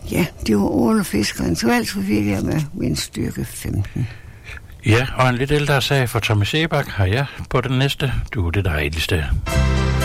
Ja, det var ålefiskerens valg, så fik jeg med vindstyrke 15. Ja, og en lidt ældre sag for Thomas Sebak har jeg på den næste. Du er det dejligste.